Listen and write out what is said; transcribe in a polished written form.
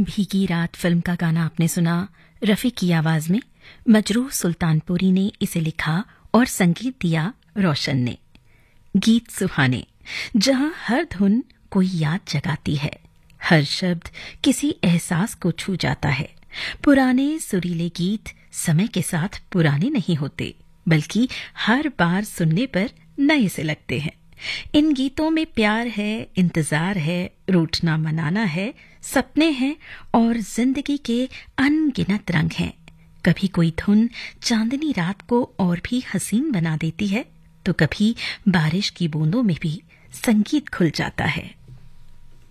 भीगी रात फिल्म का गाना आपने सुना रफी की आवाज में। मजरूह सुल्तानपुरी ने इसे लिखा और संगीत दिया रोशन ने। गीत सुहाने, जहां हर धुन कोई याद जगाती है, हर शब्द किसी एहसास को छू जाता है। पुराने सुरीले गीत समय के साथ पुराने नहीं होते, बल्कि हर बार सुनने पर नए से लगते हैं। इन गीतों में प्यार है, इंतजार है, रूठना मनाना है, सपने हैं और जिंदगी के अनगिनत रंग हैं। कभी कोई धुन चांदनी रात को और भी हसीन बना देती है, तो कभी बारिश की बूंदों में भी संगीत खुल जाता है।